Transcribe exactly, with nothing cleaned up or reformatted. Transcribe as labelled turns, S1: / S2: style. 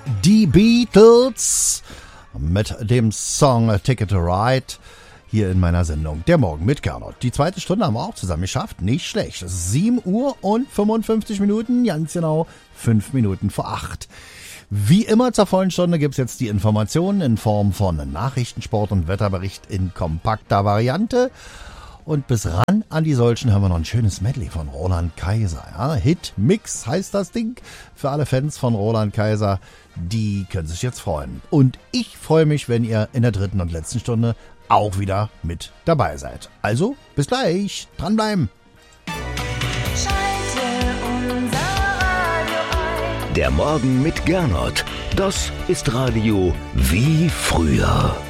S1: Die Beatles mit dem Song Ticket to Ride hier in meiner Sendung Der Morgen mit Gernot. Die zweite Stunde haben wir auch zusammen geschafft. Nicht schlecht. Es ist sieben Uhr und fünfundfünfzig Minuten, ganz genau fünf Minuten vor acht. Wie immer zur vollen Stunde gibt es jetzt die Informationen in Form von Nachrichtensport und Wetterbericht in kompakter Variante. Und bis ran an die solchen hören wir noch ein schönes Medley von Roland Kaiser. Ja, Hit Mix heißt das Ding. Für alle Fans von Roland Kaiser, die können sich jetzt freuen. Und ich freue mich, wenn ihr in der dritten und letzten Stunde auch wieder mit dabei seid. Also, bis gleich. Dranbleiben.
S2: Schalte unser Radio ein.
S3: Der Morgen mit Gernot. Das ist Radio wie früher.